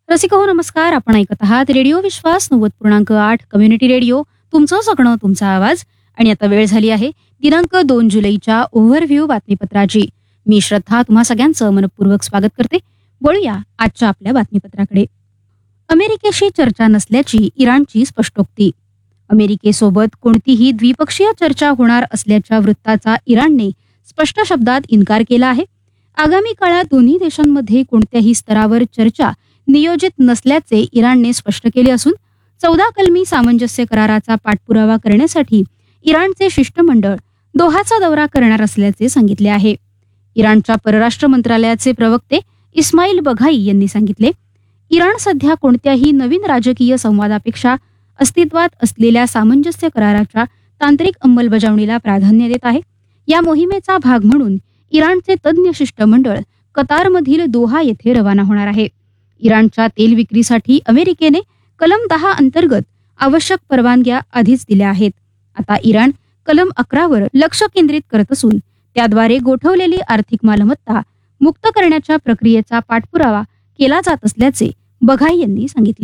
रसिक हो नमस्कार. आपण ऐकत आहात रेडिओ विश्वास 90.8 कम्युनिटी रेडिओ. तुमचं सगळं तुमचा आवाज. आणि आता वेळ झाली आहे दिनांक 2 जुलैच्या ओव्हरव्ह्यू बातमीपत्राची. मी श्रद्धा तुम्हा सगळ्यांचं मनपूर्वक स्वागत करते. वळूया आजच्या आपल्या बातमीपत्राकडे. अमेरिकेशी चर्चा नसल्याची इराणची स्पष्टोक्ती. अमेरिकेसोबत कोणतीही द्विपक्षीय चर्चा होणार असल्याच्या वृत्ताचा इराणने स्पष्ट शब्दात इन्कार केला आहे. आगामी काळात दोन्ही देशांमध्ये कोणत्याही स्तरावर चर्चा नियोजित नसल्याचे इराणने स्पष्ट केले असून 14 कलमी सामंजस्य कराराचा पाठपुरावा करण्यासाठी इराणचे शिष्टमंडळ दोहाचा दौरा करणार असल्याचे सांगितले आहे. इराणच्या परराष्ट्र मंत्रालयाचे प्रवक्ते इस्माईल बघाई यांनी सांगितले, इराण सध्या कोणत्याही नवीन राजकीय संवादापेक्षा अस्तित्वात असलेल्या सामंजस्य कराराच्या तांत्रिक अंमलबजावणीला प्राधान्य देत आहे. या मोहिमेचा भाग म्हणून इराणचे तज्ज्ञ शिष्टमंडळ कतारमधील दोहा येथे रवाना होणार आहे. इराणच्या तेल विक्रीसाठी अमेरिकेने कलम 10 अंतर्गत आवश्यक परवानग्या आधीच दिल्या आहेत. आता इराण कलम 11 वर लक्ष केंद्रित करत असून त्याद्वारे गोठवलेली आर्थिक मालमत्ता मुक्त करण्याच्या प्रक्रियेचा पाठपुरावा केला जात असल्याचे बघाई यांनी सांगितले.